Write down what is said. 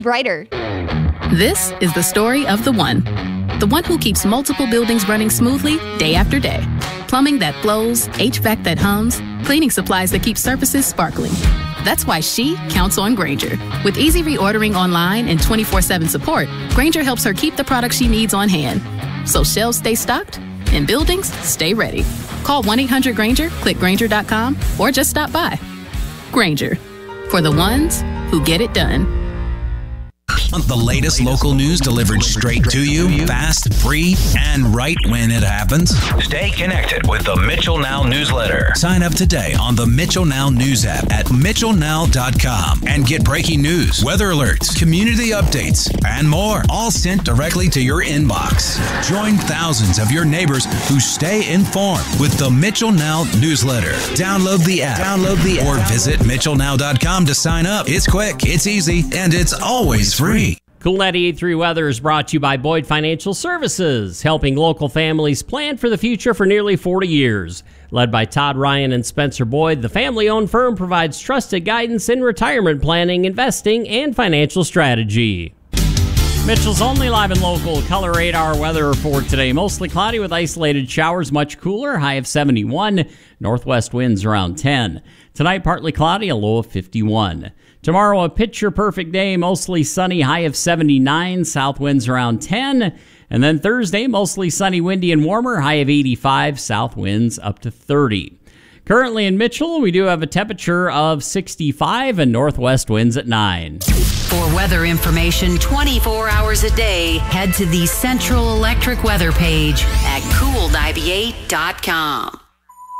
brighter. This is the story of the one who keeps multiple buildings running smoothly day after day. Plumbing that flows, HVAC that hums, cleaning supplies that keep surfaces sparkling. That's why she counts on Grainger. With easy reordering online and 24/7 support, Grainger helps her keep the products she needs on hand. So shelves stay stocked and buildings stay ready. Call 1-800-GRAINGER, click Grainger.com, or just stop by. Grainger, for the ones who get it done. Want the latest local news delivered straight to you, fast, free, and right when it happens? Stay connected with the Mitchell Now newsletter. Sign up today on the Mitchell Now news app at mitchellnow.com and get breaking news, weather alerts, community updates, and more, all sent directly to your inbox. Join thousands of your neighbors who stay informed with the Mitchell Now newsletter. Download the app, or visit mitchellnow.com to sign up. It's quick, it's easy, and it's always free. Cool 98.3 weather is brought to you by Boyd Financial Services, helping local families plan for the future for nearly 40 years. Led by Todd Ryan and Spencer Boyd, the family-owned firm provides trusted guidance in retirement planning, investing, and financial strategy. Mitchell's only live and local color radar weather report today. Mostly cloudy with isolated showers, much cooler, high of 71. Northwest winds around 10. Tonight, partly cloudy, a low of 51. Tomorrow, a picture-perfect day, mostly sunny, high of 79, south winds around 10. And then Thursday, mostly sunny, windy, and warmer, high of 85, south winds up to 30. Currently in Mitchell, we do have a temperature of 65 and northwest winds at 9. For weather information 24 hours a day, head to the Central Electric weather page at cool98.com.